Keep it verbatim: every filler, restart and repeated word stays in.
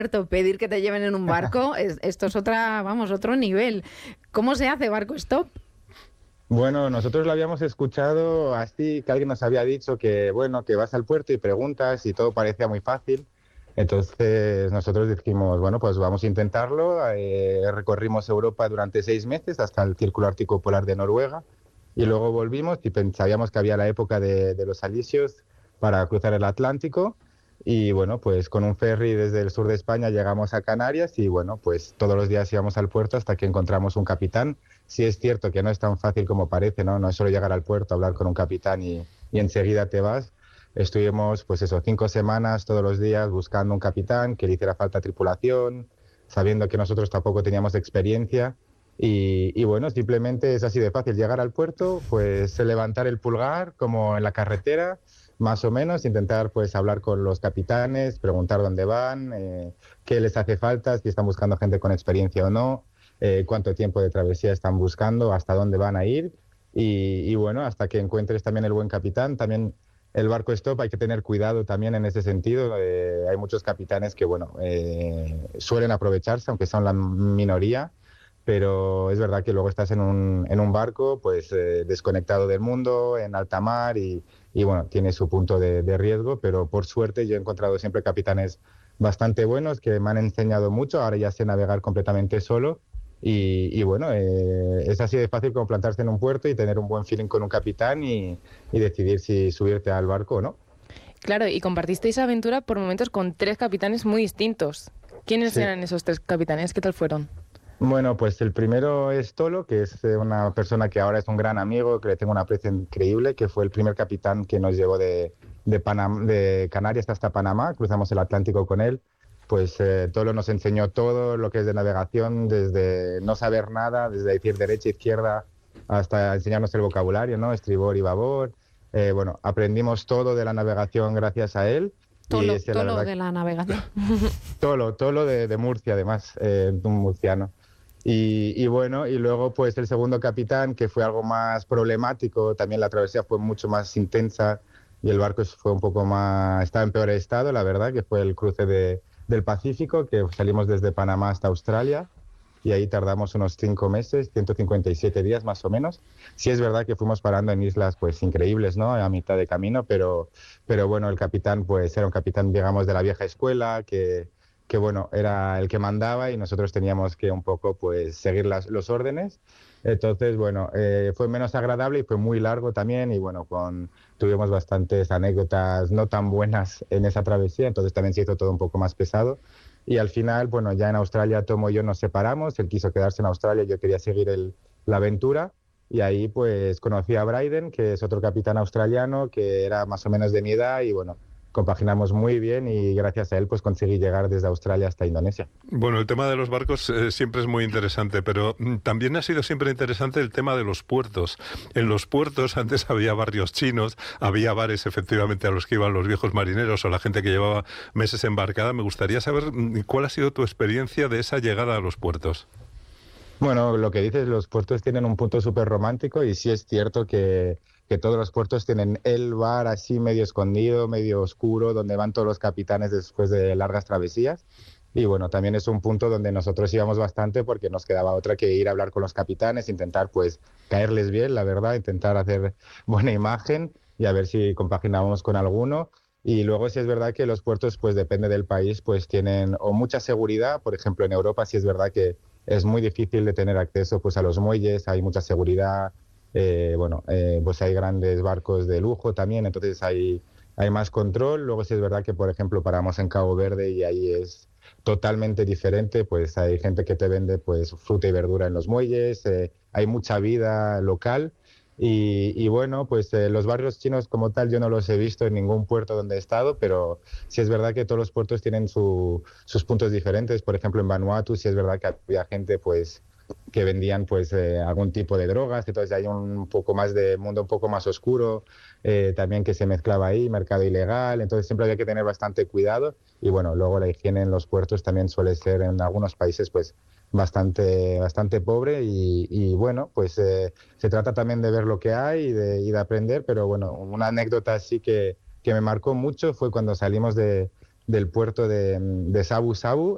pedir que te lleven en un barco, es, esto es otra, vamos, otro nivel. ¿Cómo se hace barco stop? Bueno, nosotros lo habíamos escuchado así, que alguien nos había dicho que, bueno, que vas al puerto y preguntas y todo parecía muy fácil. Entonces nosotros dijimos, bueno, pues vamos a intentarlo. Eh, recorrimos Europa durante seis meses hasta el Círculo Ártico Polar de Noruega y luego volvimos y pen- sabíamos que había la época de, de los alisios para cruzar el Atlántico. Y bueno, pues con un ferry desde el sur de España llegamos a Canarias y bueno, pues todos los días íbamos al puerto hasta que encontramos un capitán. Sí es cierto que no es tan fácil como parece, ¿no? No es solo llegar al puerto, hablar con un capitán y, y enseguida te vas. Estuvimos, pues eso, cinco semanas todos los días buscando un capitán que le hiciera falta tripulación, sabiendo que nosotros tampoco teníamos experiencia. Y, y bueno, simplemente es así de fácil llegar al puerto, pues levantar el pulgar como en la carretera, más o menos, intentar pues hablar con los capitanes, preguntar dónde van, eh, qué les hace falta, si están buscando gente con experiencia o no, eh, cuánto tiempo de travesía están buscando, hasta dónde van a ir y, y bueno, hasta que encuentres también el buen capitán. También el barco stop hay que tener cuidado también en ese sentido. Eh, hay muchos capitanes que bueno, eh, suelen aprovecharse, aunque son la minoría, pero es verdad que luego estás en un, en un barco pues eh, desconectado del mundo, en alta mar y, y bueno, tiene su punto de, de riesgo, pero por suerte yo he encontrado siempre capitanes bastante buenos que me han enseñado mucho. Ahora ya sé navegar completamente solo y, y bueno, eh, es así de fácil como plantarse en un puerto y tener un buen feeling con un capitán y, y decidir si subirte al barco o no. Claro, y compartisteis aventura por momentos con tres capitanes muy distintos. ¿Quiénes Sí. eran esos tres capitanes? ¿Qué tal fueron? Bueno, pues el primero es Tolo, que es eh, una persona que ahora es un gran amigo, que le tengo un aprecio increíble, que fue el primer capitán que nos llevó de, de, Panam- de Canarias hasta Panamá, cruzamos el Atlántico con él. Pues eh, Tolo nos enseñó todo lo que es de navegación, desde no saber nada, desde decir derecha, izquierda, hasta enseñarnos el vocabulario, ¿no? Estribor y babor. Eh, bueno, aprendimos todo de la navegación gracias a él y Tolo, es la tolo verdad de la navegación. Tolo, Tolo de, de Murcia, además, eh, un murciano. Y, y bueno, y luego pues el segundo capitán, que fue algo más problemático, también la travesía fue mucho más intensa y el barco fue un poco más, estaba en peor estado, la verdad, que fue el cruce de, del Pacífico, que salimos desde Panamá hasta Australia y ahí tardamos unos cinco meses, ciento cincuenta y siete días más o menos. Sí es verdad que fuimos parando en islas pues increíbles, ¿no? A mitad de camino, pero, pero bueno, el capitán pues era un capitán, digamos, de la vieja escuela, que que bueno, era el que mandaba y nosotros teníamos que un poco pues seguir las, los órdenes. Entonces, bueno, eh, fue menos agradable y fue muy largo también y bueno, con, tuvimos bastantes anécdotas no tan buenas en esa travesía, entonces también se hizo todo un poco más pesado. Y al final, bueno, ya en Australia Tomo y yo nos separamos, él quiso quedarse en Australia, yo quería seguir el, la aventura. Y ahí pues conocí a Bryden, que es otro capitán australiano, que era más o menos de mi edad y bueno, compaginamos muy bien y gracias a él pues conseguí llegar desde Australia hasta Indonesia. Bueno, el tema de los barcos eh, siempre es muy interesante, pero mm, también ha sido siempre interesante el tema de los puertos. En los puertos antes había barrios chinos, había bares efectivamente a los que iban los viejos marineros o la gente que llevaba meses embarcada. Me gustaría saber mm, cuál ha sido tu experiencia de esa llegada a los puertos. Bueno, lo que dices, los puertos tienen un punto súper romántico y sí es cierto que, que todos los puertos tienen el bar así medio escondido, medio oscuro, donde van todos los capitanes después de largas travesías. Y bueno, también es un punto donde nosotros íbamos bastante porque nos quedaba otra que ir a hablar con los capitanes, intentar pues caerles bien, la verdad, intentar hacer buena imagen y a ver si compaginábamos con alguno. Y luego sí es verdad que los puertos, pues depende del país, pues tienen o mucha seguridad, por ejemplo en Europa sí es verdad que es muy difícil de tener acceso pues a los muelles, hay mucha seguridad, eh, bueno, eh, pues hay grandes barcos de lujo también, entonces hay, hay más control. Luego sí es verdad que, por ejemplo, paramos en Cabo Verde y ahí es totalmente diferente, pues hay gente que te vende pues fruta y verdura en los muelles, eh, hay mucha vida local. Y, y bueno, pues eh, los barrios chinos como tal yo no los he visto en ningún puerto donde he estado, pero sí es verdad que todos los puertos tienen su, sus puntos diferentes. Por ejemplo, en Vanuatu sí es verdad que había gente pues que vendían pues eh, algún tipo de drogas, entonces hay un poco más de mundo un poco más oscuro, eh, también que se mezclaba ahí, mercado ilegal, entonces siempre había que tener bastante cuidado y bueno, luego la higiene en los puertos también suele ser en algunos países pues bastante, bastante pobre y, y bueno, pues eh, se trata también de ver lo que hay y de, y de aprender, pero bueno, una anécdota así que, que me marcó mucho fue cuando salimos de, del puerto de, de Sabu Sabu